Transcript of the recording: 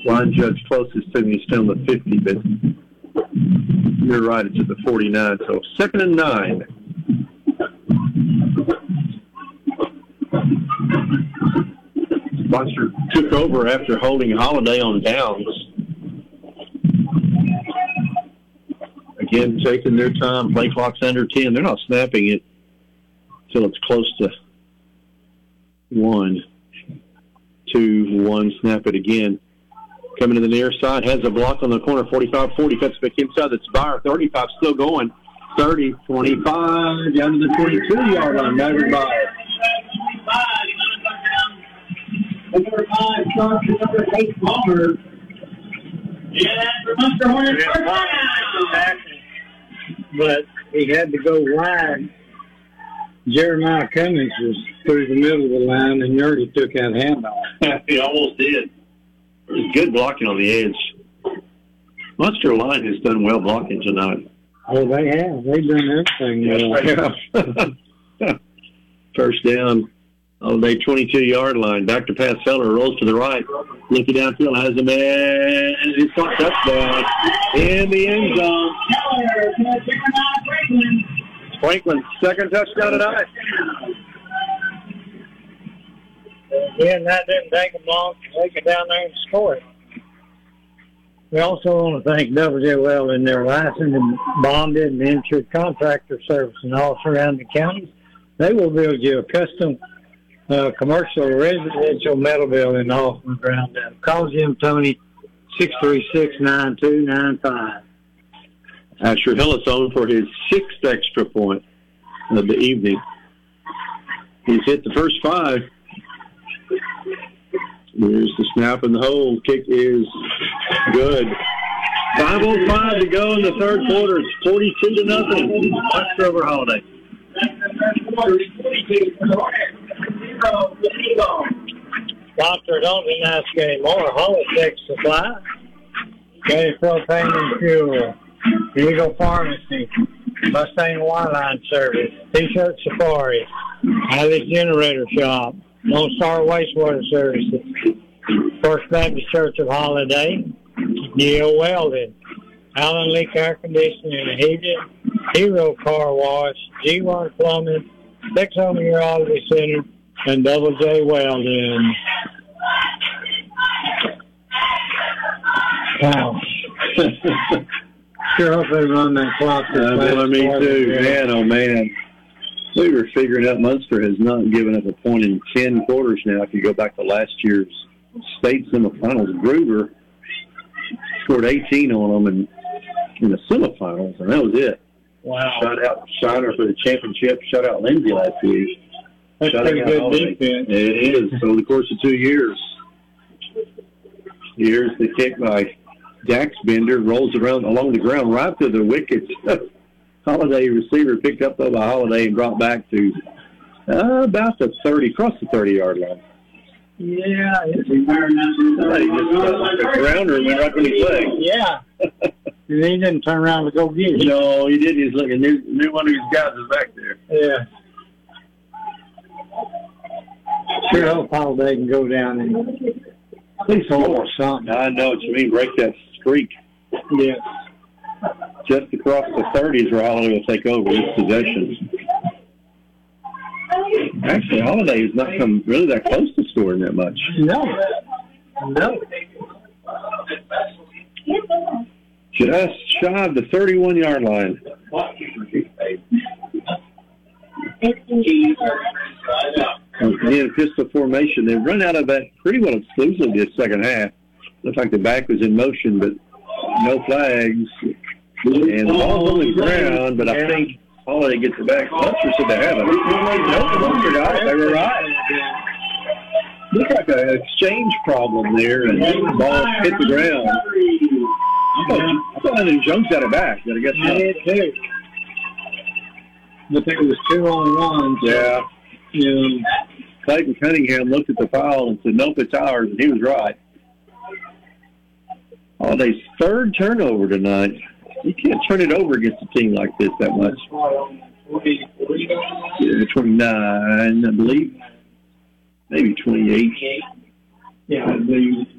Line judge closest to me is still the 50, but you're right, it's at the 49. So 2nd and 9. Monster took over after holding Holiday on downs. Again, taking their time. Play clock's under 10. They're not snapping it until it's close to 1. 2, 1. Snap it again. Coming to the near side. Has a block on the corner. 45-40. Cuts back inside. That's Byer. 35 still going. 30, 25. Down to the 22-yard line. Number 5. Number 5 starts to number 8, Palmer. Yeah, for Munster Hornets. But he had to go wide. Jeremiah Cummings was through the middle of the line, and Nerdy took that handoff. He almost did. There's good blocking on the edge. Munster line has done well blocking tonight. Oh, they have. They've done everything. Yeah. First down. Holiday 22-yard line. Back to pass. Feller rolls to the right. Looking downfield. Has a man. It's caught touchdown in the end zone. Franklin's second touchdown tonight. Again, that didn't take them long to take it down there and score it. We also want to thank WL in their licensed and bonded and insured contractor service in all surrounding counties. They will build you a custom commercial residential metal building off from the ground up. Call Jim Tony, 636-9295. Asher Hillis on for his 6th extra point of the evening. He's hit the first 5. There's the snap and the hold. Kick is good. 5:05 to go in the third quarter. It's 42-0. Munster over Holiday. Doctor, don't be nice anymore. Holotex Supply. Gas, propane, and fuel. Eagle Pharmacy. Mustang Wireline Service. T-Shirt Safari. Highly Generator Shop. Lone Star Wastewater Services. First Baptist Church of Holiday. Neil Weldon. Allen Leak Air Conditioning and Heating. Hero Car Wash. G1 Plumbing. Six Home Urology Center. And Double J Weldon. Wow. Sure hope they run that clock. Me too. Man, oh man. We were figuring out Munster has not given up a point in 10 quarters now. If you go back to last year's state semifinals, Gruber scored 18 on them in the semifinals, and that was it. Wow. Shot out Shiner for the championship. Shut out Lindsay last week. That's pretty good defense. It is. Over the course of 2 years. Here's the kick by Dax Bender. Rolls around along the ground right to the wickets. Holiday receiver picked up by Holiday and brought back to about the 30, across the 30-yard line. Yeah. Somebody just a grounder and went right when he played. Yeah. He didn't turn around to go get it. No, he did. He's looking. Knew one of his guys was back there. Yeah. Sure hope Holiday can go down and at least score something. I know what you mean. Break that streak. Yeah. Just across the 30s where Holiday will take over this possession. Actually, Holiday has not come really that close to scoring that much. No. Just shy of the 31-yard line. Again, pistol formation. They run out of that pretty well exclusively this second half. Looks like the back was in motion, but no flags. And the ball's on the ground, but I think Holiday gets it back. Munster said they haven't. Munster got it. They were right. Looks like an exchange problem there, and the ball hit the ground. I thought Anthony Jones got it back, but I guess not. I did too. But there was 2-on-1. Yeah. You know, Clayton Cunningham looked at the foul and said, nope, it's ours, and he was right. Holiday's third turnover tonight. You can't turn it over against a team like this that much. 29, I believe. Maybe 28. Yeah, I believe.